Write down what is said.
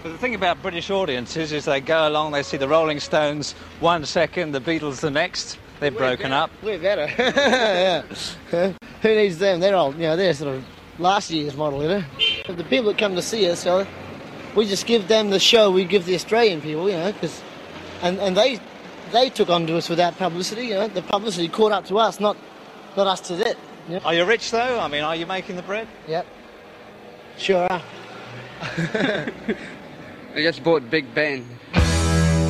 But the thing about British audiences is they go along, they see the Rolling Stones 1 second, the Beatles the next. They've broken up. We're better. Yeah. Who needs them? They're old. They're sort of last year's model. The people that come to see us, we just give them the show we give the Australian people. Because and they took on to us without publicity. The publicity caught up to us, not us to it. Are you rich though? I mean, are you making the bread? Yep. Sure are. I just bought Big Ben.